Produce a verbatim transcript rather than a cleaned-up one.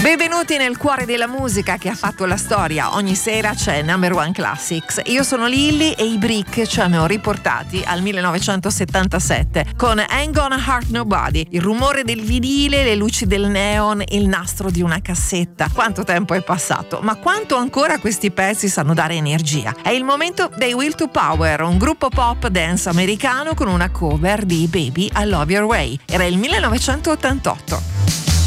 Benvenuti nel cuore della musica che ha fatto la storia. Ogni sera c'è Number One Classics. Io sono Lilly e i Brick ci hanno riportati al millenovecentosettantasette con Ain't Gonna Hurt Nobody. Il rumore del vinile, le luci del neon, il nastro di una cassetta. Quanto tempo è passato, ma quanto ancora questi pezzi sanno dare energia. È il momento dei Will to Power, un gruppo pop dance americano con una cover di Baby I Love Your Way. Era il millenovecentottantotto.